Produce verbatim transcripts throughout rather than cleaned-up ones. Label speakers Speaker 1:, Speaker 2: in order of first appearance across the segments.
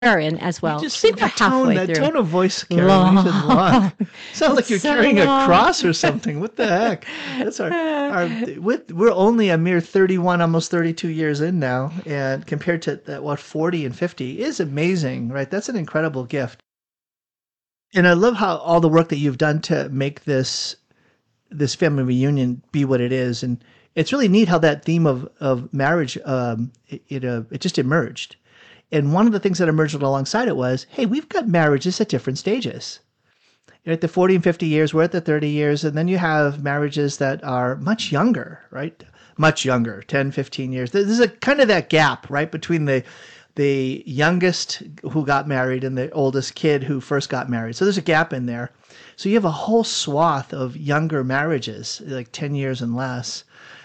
Speaker 1: in as
Speaker 2: You
Speaker 1: well.
Speaker 2: just
Speaker 1: I think we're
Speaker 2: that tone,
Speaker 1: halfway
Speaker 2: that
Speaker 1: through.
Speaker 2: tone of voice, Karen.
Speaker 1: Long.
Speaker 2: You said long. Sounds like you're
Speaker 1: So
Speaker 2: carrying a
Speaker 1: long.
Speaker 2: cross or something. What the heck? That's our our. With, we're only a mere thirty-one, almost thirty-two years in now, and compared to that, what forty and fifty is amazing, right? That's an incredible gift. And I love how all the work that you've done to make this this family reunion be what it is, and it's really neat how that theme of of marriage um, it it, uh, it just emerged. And one of the things that emerged alongside it was, hey, we've got marriages at different stages. You're at the forty and fifty years, we're at the thirty years, and then you have marriages that are much younger, right? Much younger, ten, fifteen years. There's a kind of that gap, right, between the the youngest who got married and the oldest kid who first got married. So there's a gap in there. So you have a whole swath of younger marriages, like ten years and less.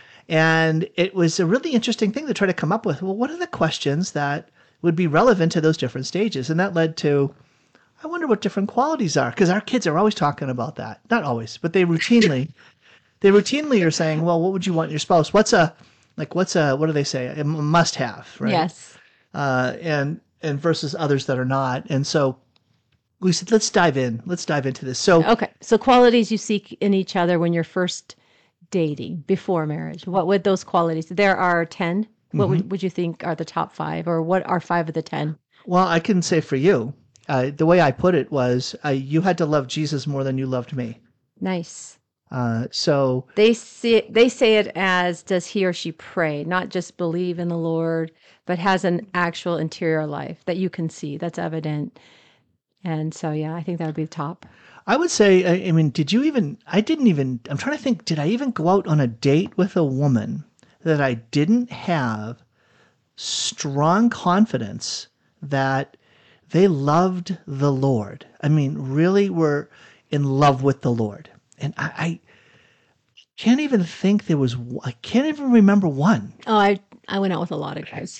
Speaker 2: And it was a really interesting thing to try to come up with. Well, what are the questions that would be relevant to those different stages? And that led to, I wonder what different qualities are, because our kids are always talking about that. Not always, but they routinely, they routinely are saying, well, what would you want in your spouse? What's a, like, what's a, what do they say? A must have, right?
Speaker 1: Yes.
Speaker 2: Uh, and, and versus others that are not. And so we said, let's dive in. Let's dive into this. So,
Speaker 1: Okay. So qualities you seek in each other when you're first dating before marriage. What would those qualities? There are ten. What
Speaker 2: mm-hmm.
Speaker 1: would, would you think are the top five, or what are five of the ten?
Speaker 2: Well, I can say for you, uh, the way I put it was, uh, you had to love Jesus more than you loved me.
Speaker 1: Nice.
Speaker 2: Uh, so
Speaker 1: they see it, they say it as, does he or she pray, not just believe in the Lord, but has an actual interior life that you can see, that's evident. And so, yeah, I think that would be the top.
Speaker 2: I would say, I, I mean, did you even, I didn't even, I'm trying to think, did I even go out on a date with a woman that I didn't have strong confidence that they loved the Lord? I mean, really were in love with the Lord. And I, I can't even think there was, I can't even remember one.
Speaker 1: Oh, I, I went out with a lot of guys.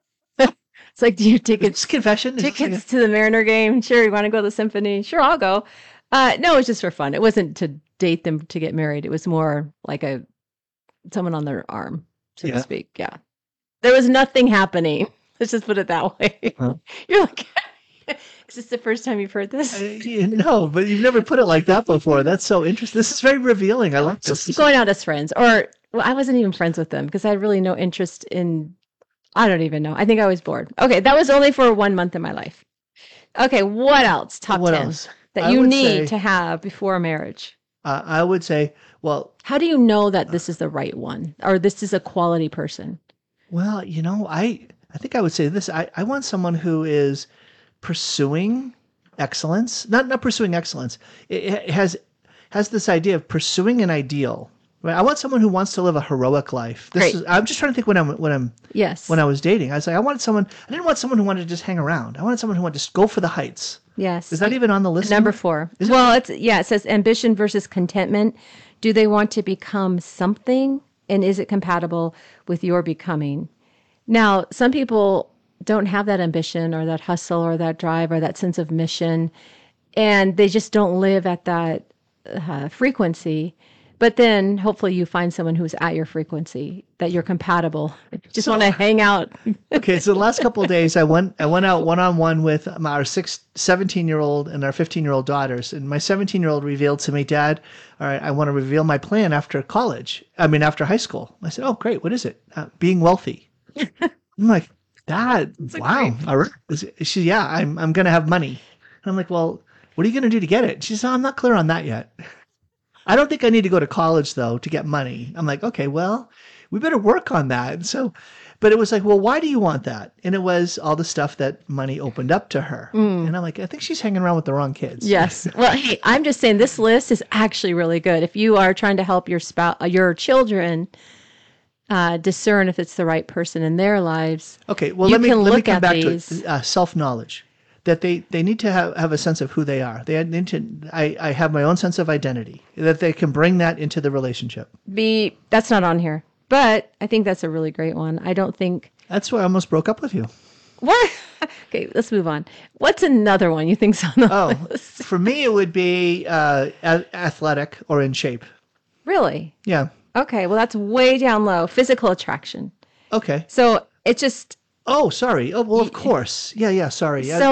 Speaker 1: It's like, do you tickets,
Speaker 2: confession?
Speaker 1: tickets
Speaker 2: like a...
Speaker 1: to the Mariner game? Sure. You want to go to the symphony? Sure, I'll go. Uh, no, it was just for fun. It wasn't to date them to get married. It was more like a, someone on their arm, so yeah. to speak. Yeah. There was nothing happening. Let's just put it that way. Huh? You're like, is this the first time you've heard this?
Speaker 2: Uh, yeah, no, but you've never put it like that before. That's so interesting. This is very revealing. I like this.
Speaker 1: Just going out as friends, or well, I wasn't even friends with them because I had really no interest in, I don't even know. I think I was bored. Okay. That was only for one month in my life. Okay. What else? Top
Speaker 2: what
Speaker 1: ten
Speaker 2: else?
Speaker 1: that you need say, to have before marriage.
Speaker 2: Uh, I would say, well,
Speaker 1: how do you know that this is the right one or this is a quality person?
Speaker 2: Well, you know, I, I think I would say this. I, I want someone who is pursuing excellence, not, not pursuing excellence. It, it has, has this idea of pursuing an ideal. Right? I want someone who wants to live a heroic life. This
Speaker 1: Great.
Speaker 2: is, I'm just trying to think when I'm, when I'm,
Speaker 1: yes.
Speaker 2: when I was dating, I was like, I wanted someone, I didn't want someone who wanted to just hang around. I wanted someone who wanted to just go for the heights.
Speaker 1: Yes.
Speaker 2: Is that even on the list?
Speaker 1: Number four. Is well, it? it's, yeah, it says ambition versus contentment. Do they want to become something? And is it compatible with your becoming? Now, some people don't have that ambition or that hustle or that drive or that sense of mission, and they just don't live at that uh, frequency. But then hopefully you find someone who's at your frequency, that you're compatible. Just so, want to hang out.
Speaker 2: Okay, so the last couple of days I went I went out one-on-one with our six, seventeen-year-old and our fifteen-year-old daughters. And my seventeen-year-old revealed to me, Dad, all right, I want to reveal my plan after college. I mean, after high school. I said, oh, great. What is it? Uh, being wealthy. I'm like, Dad, That's wow. All right. She, yeah, I'm, I'm going to have money. And I'm like, well, what are you going to do to get it? She said, oh, I'm not clear on that yet. I don't think I need to go to college, though, to get money. I'm like, okay, well, we better work on that. And so, but it was like, well, why do you want that? And it was all the stuff that money opened up to her. Mm. And I'm like, I think she's hanging around with the wrong kids.
Speaker 1: Yes. Well, hey, I'm just saying this list is actually really good. If you are trying to help your spouse, your children uh, discern if it's the right person in their lives.
Speaker 2: Okay, well, let me, let me come back these. to uh, self-knowledge. That they, they need to have, have a sense of who they are. They need to. I, I have my own sense of identity. That they can bring that into the relationship.
Speaker 1: Be that's not on here, but I think that's a really great one. I don't think
Speaker 2: that's why I almost broke up with you.
Speaker 1: What? Okay, let's move on. What's another one you think's on the
Speaker 2: oh,
Speaker 1: list?
Speaker 2: For me, it would be uh, a- athletic or in shape.
Speaker 1: Really?
Speaker 2: Yeah.
Speaker 1: Okay. Well, that's way down low. Physical attraction.
Speaker 2: Okay.
Speaker 1: So it's just.
Speaker 2: Oh, sorry. Oh, well, of course. Yeah, yeah. Sorry.
Speaker 1: So